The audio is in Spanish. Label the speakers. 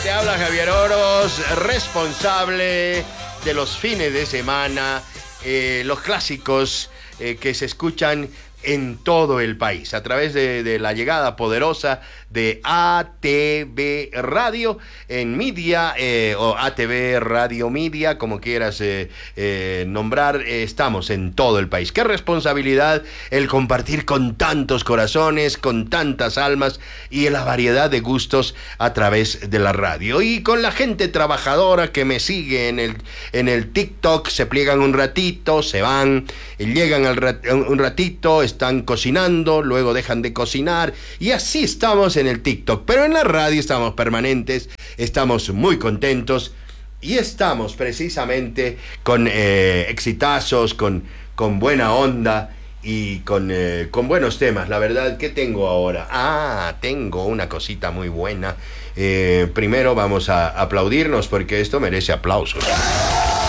Speaker 1: Te habla Javier Oros, responsable de los fines de semana, los clásicos que se escuchan en todo el país, a través de la llegada poderosa de ATV Radio en Media, o ATV Radio Media, como quieras nombrar, estamos en todo el país. Qué responsabilidad el compartir con tantos corazones, con tantas almas y la variedad de gustos a través de la radio. Y con la gente trabajadora que me sigue en el TikTok, se pliegan un ratito, se van, llegan un ratito, están cocinando, luego dejan de cocinar, y así estamos en el TikTok. Pero en la radio estamos permanentes, estamos muy contentos y estamos precisamente con exitazos, con buena onda y con buenos temas. La verdad, ¿qué tengo ahora? Tengo una cosita muy buena. Primero vamos a aplaudirnos porque esto merece aplausos.